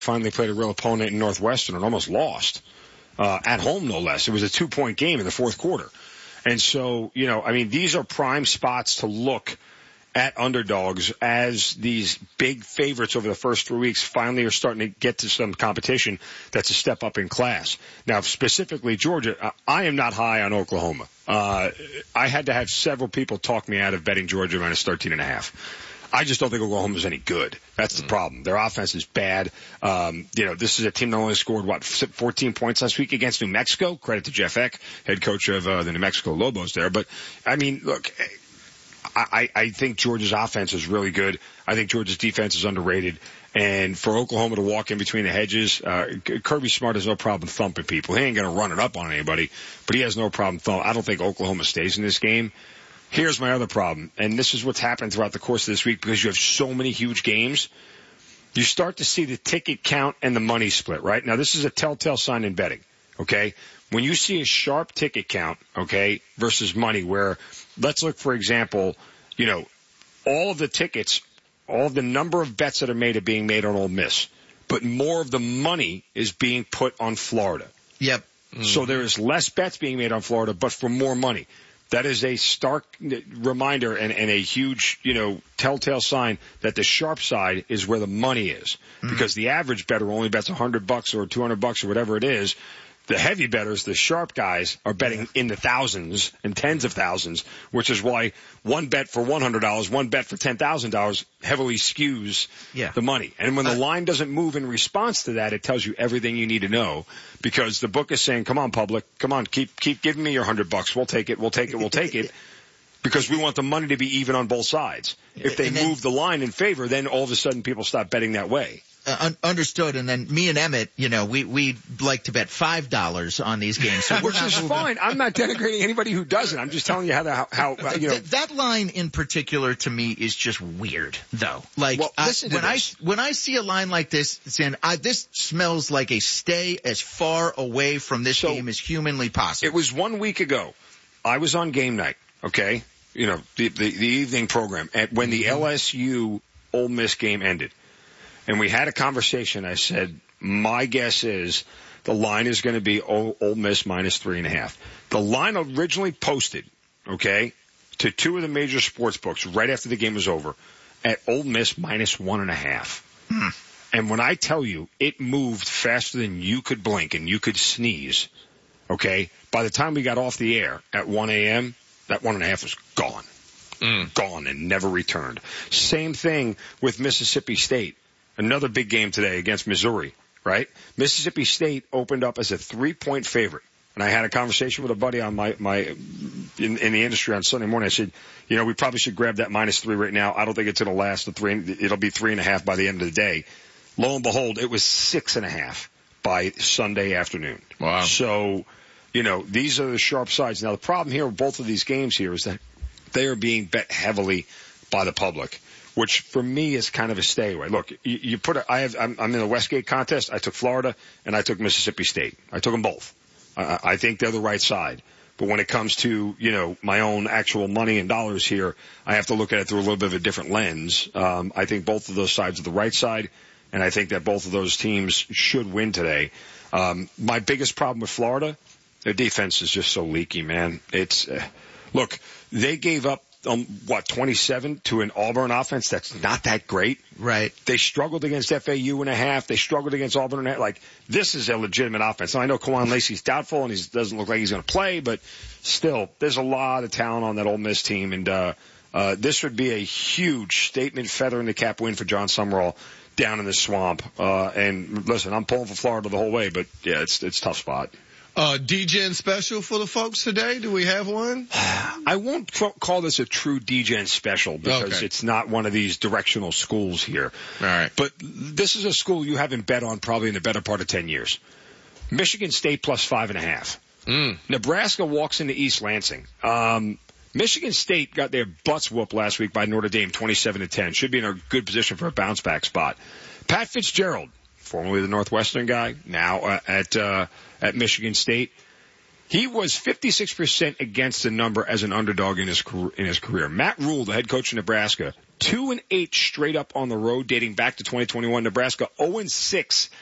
finally played a real opponent in Northwestern and almost lost. At home, no less. It was a 2-point game in the fourth quarter. And so, these are prime spots to look at underdogs as these big favorites over the first 3 weeks finally are starting to get to some competition that's a step up in class. Now, specifically Georgia, I am not high on Oklahoma. I had to have several people talk me out of betting Georgia minus 13.5. I just don't think Oklahoma's any good. That's the problem. Their offense is bad. This is a team that only scored, 14 points last week against New Mexico. Credit to Jeff Eck, head coach of the New Mexico Lobos there. But, look, I think Georgia's offense is really good. I think Georgia's defense is underrated. And for Oklahoma to walk in between the hedges, Kirby Smart has no problem thumping people. He ain't going to run it up on anybody, but he has no problem thumping. I don't think Oklahoma stays in this game. Here's my other problem, and this is what's happened throughout the course of this week because you have so many huge games. You start to see the ticket count and the money split, right? Now, this is a telltale sign in betting, okay? When you see a sharp ticket count, okay, versus money where, let's look, for example, all of the tickets, all of the number of bets that are made are being made on Ole Miss, but more of the money is being put on Florida. Yep. Mm-hmm. So there is less bets being made on Florida, but for more money. That is a stark reminder and a huge, telltale sign that the sharp side is where the money is. Mm-hmm. Because the average bettor only bets $100 or $200 or whatever it is. The heavy bettors, the sharp guys, are betting in the thousands and tens of thousands, which is why one bet for $100, one bet for $10,000 heavily skews the money. And when the line doesn't move in response to that, it tells you everything you need to know because the book is saying, come on, public, come on, keep giving me your $100. We'll take it. Because we want the money to be even on both sides. If they move the line in favor, then all of a sudden people stop betting that way. Understood. And then me and Emmett, we like to bet $5 on these games. So which is fine. I'm not denigrating anybody who doesn't. I'm just telling you how that line in particular to me is just weird, though. Like, when I see a line like this, this smells like a stay as far away from this game as humanly possible. It was 1 week ago. I was on game night, okay? The evening program when the LSU Ole Miss game ended. And we had a conversation. I said, my guess is the line is going to be Ole Miss minus 3.5. The line originally posted, okay, to two of the major sports books right after the game was over at Ole Miss minus 1.5. And when I tell you it moved faster than you could blink and you could sneeze, okay, by the time we got off the air at 1 a.m., that 1.5 was gone. Gone and never returned. Same thing with Mississippi State. Another big game today against Missouri, right? Mississippi State opened up as a 3-point favorite. And I had a conversation with a buddy on in the industry on Sunday morning. I said, we probably should grab that -3 right now. I don't think it's going to last the 3. It'll be 3.5 by the end of the day. Lo and behold, it was 6.5 by Sunday afternoon. Wow. So, these are the sharp sides. Now, the problem here with both of these games here is that they are being bet heavily by the public, which for me is kind of a stay away. Look, I'm in the Westgate contest. I took Florida and I took Mississippi State. I took them both. I think they're the right side. But when it comes to, my own actual money and dollars here, I have to look at it through a little bit of a different lens. I think both of those sides are the right side, and I think that both of those teams should win today. My biggest problem with Florida, their defense is just so leaky, man. Look, they gave up 27 to an Auburn offense that's not that great. Right. They struggled against FAU in a half. They struggled against Auburn in a half. Like, this is a legitimate offense. Now, I know Kawan Lacey's doubtful and he doesn't look like he's going to play, but still, there's a lot of talent on that Ole Miss team, and this would be a huge statement feather in the cap win for John Summerall down in the swamp. And listen, I'm pulling for Florida the whole way, but yeah, it's a tough spot. DGen special for the folks today? Do we have one? I won't call this a true DGen special because it's not one of these directional schools here. All right. But this is a school you haven't bet on probably in the better part of 10 years. Michigan State plus 5.5. Nebraska walks into East Lansing. Michigan State got their butts whooped last week by Notre Dame 27-10. Should be in a good position for a bounce back spot. Pat Fitzgerald, formerly the Northwestern guy, now at Michigan State. He was 56% against the number as an underdog in his career. Matt Rule, the head coach of Nebraska, 2-8 straight up on the road dating back to 2021. Nebraska 0-6